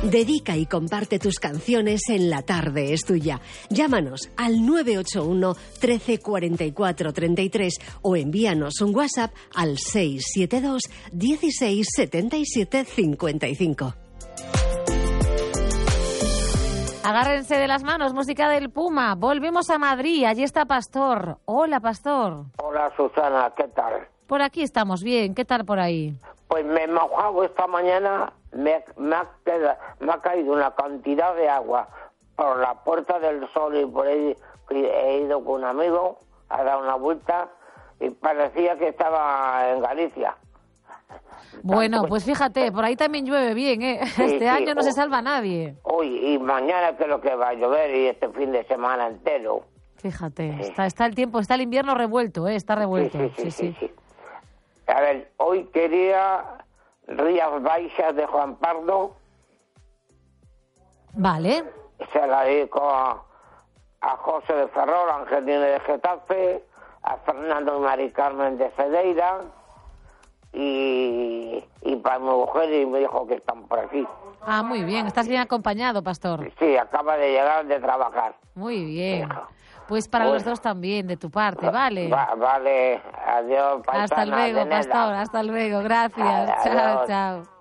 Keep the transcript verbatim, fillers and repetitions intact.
Dedica y comparte tus canciones en La Tarde es Tuya. Llámanos al nueve ocho uno, trece, cuarenta y cuatro, treinta y tres o envíanos un WhatsApp al seis siete dos, dieciséis, setenta y siete, cincuenta y cinco. Agárrense de las manos, música del Puma. Volvemos a Madrid, allí está Pastor. Hola, Pastor. Hola, Susana, ¿qué tal? Por aquí estamos bien, ¿qué tal por ahí? Pues me he mojado esta mañana, me, me, ha, quedado, me ha caído una cantidad de agua por la Puerta del Sol y por ahí he ido con un amigo a dar una vuelta y parecía que estaba en Galicia. Bueno, pues fíjate, por ahí también llueve bien, ¿eh? Sí, este sí, año no oh, se salva nadie. Hoy y mañana creo que va a llover y este fin de semana entero. Fíjate, Sí. está, está el tiempo, está el invierno revuelto, ¿eh? Está revuelto. Sí, sí, sí, sí, sí. A ver, hoy quería Rías Baixas de Juan Pardo. Vale. Se la dedico a, a José de Ferrol, a Angelina de Getafe, a Fernando y Mari Carmen de Cedeira y, y para mi mujer y me dijo que están por aquí. Ah, muy bien, estás bien acompañado, Pastor. Sí, acaba de llegar de trabajar. Muy bien. Hijo. Pues para Bueno. los dos también, de tu parte, ¿vale? Va, vale, adiós, paisana. Hasta luego, de nada. Pastor, hasta luego, gracias. Adiós. Chao, chao.